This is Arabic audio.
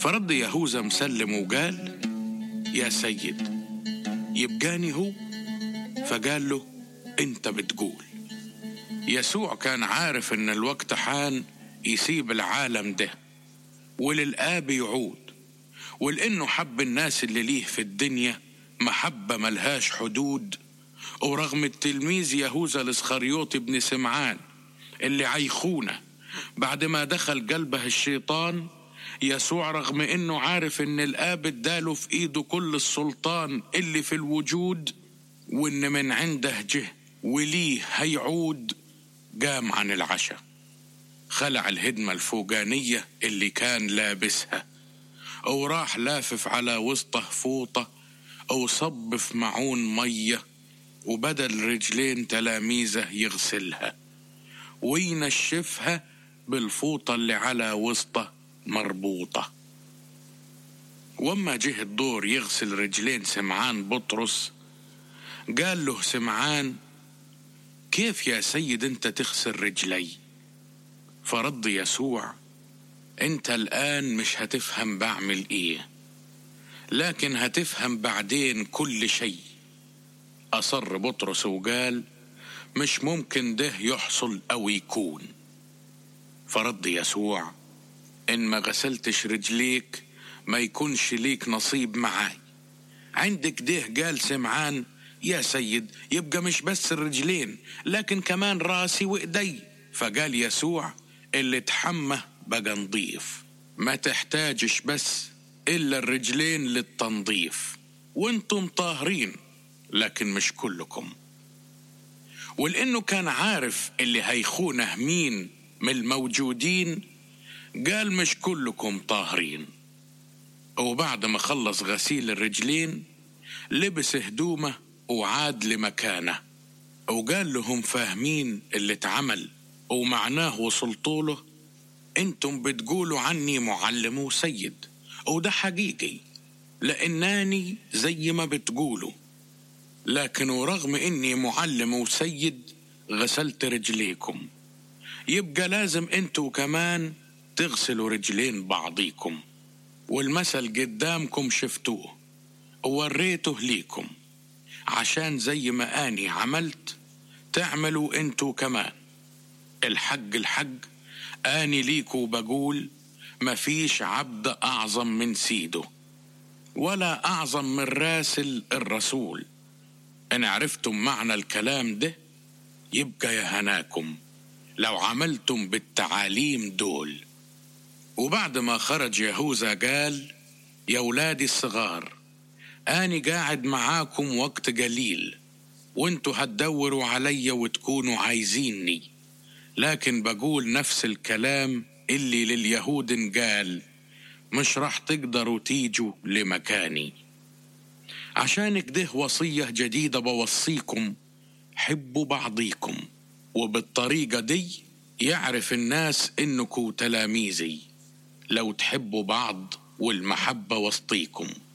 فرد يهوذا مسلم وقال: يا سيد، يبقاني هو؟ فقال له: انت بتقول. يسوع كان عارف ان الوقت حان يسيب العالم ده وللآب يعود، ولأنه حب الناس اللي ليه في الدنيا محبة ملهاش حدود. ورغم التلميذ يهوذا الإسخريوطي ابن سمعان اللي عيخونه بعد ما دخل قلبه الشيطان، يسوع رغم انه عارف ان الآب اداله في ايده كل السلطان اللي في الوجود، وان من عنده جه وليه هيعود، قام عن العشاء، خلع الهدمة الفوقانية اللي كان لابسها، وراح لافف على وسطه فوطة وصب في معون مية، وبدل رجلين تلاميذه يغسلها وينشفها بالفوطة اللي على وسطه مربوطة. وما جه الدور يغسل رجلين سمعان بطرس، قال له سمعان: كيف يا سيد انت تغسل رجلي؟ فرد يسوع: انت الآن مش هتفهم بعمل ايه، لكن هتفهم بعدين كل شيء. أصر بطرس وقال: مش ممكن ده يحصل أو يكون. فرد يسوع: إن ما غسلتش رجليك ما يكونش ليك نصيب معاي. عندك ده قال سمعان: يا سيد، يبقى مش بس الرجلين لكن كمان راسي وإيدي. فقال يسوع: اللي اتحمى بقى نضيف، ما تحتاجش بس إلا الرجلين للتنظيف، وانتم طاهرين لكن مش كلكم. ولأنه كان عارف اللي هيخونه مين من الموجودين، قال مش كلكم طاهرين. وبعد ما خلص غسيل الرجلين لبس هدومه وعاد لمكانه، وقال لهم: فاهمين اللي اتعمل ومعناه وصلتوا له؟ انتم بتقولوا عني معلم وسيد، وده حقيقي لأنني زي ما بتقولوا، لكن ورغم اني معلم وسيد غسلت رجليكم، يبقى لازم انتوا كمان تغسلوا رجلين بعضيكم. والمثل قدامكم شفتوه ووريته ليكم، عشان زي ما اني عملت تعملوا انتوا كمان. الحق الحق اني ليكوا بقول: مفيش عبد اعظم من سيده، ولا اعظم من راسل الرسول. ان عرفتم معنى الكلام ده يبقى يا هناكم لو عملتم بالتعاليم دول. وبعد ما خرج يهوذا قال: يا ولادي الصغار، أني قاعد معاكم وقت قليل، وانتوا هتدوروا علي وتكونوا عايزيني، لكن بقول نفس الكلام اللي لليهود قال: مش راح تقدروا تيجوا لمكاني. عشان كده وصية جديدة بوصيكم: حبوا بعضيكم، وبالطريقة دي يعرف الناس إنكوا تلاميذي، لو تحبوا بعض والمحبة وسطيكم.